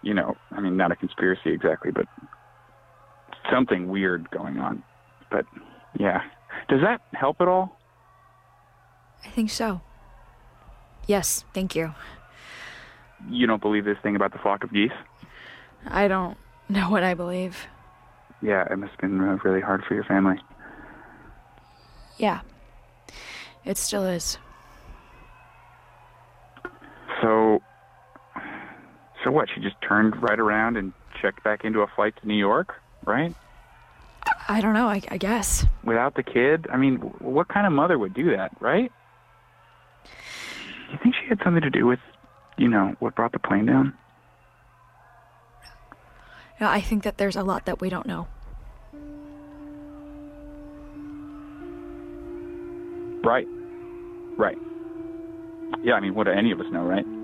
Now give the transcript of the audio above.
I mean, not a conspiracy exactly, but something weird going on. But, yeah. Does that help at all? I think so. Yes, thank you. You don't believe this thing about the flock of geese? I don't know what I believe. Yeah, it must have been really hard for your family. Yeah, it still is. So what? She just turned right around and checked back into a flight to New York, right? I don't know, I guess. Without the kid? I mean, what kind of mother would do that, right? You think she had something to do with, what brought the plane down? Yeah, I think that there's a lot that we don't know. Right. Yeah, I mean, what do any of us know, right?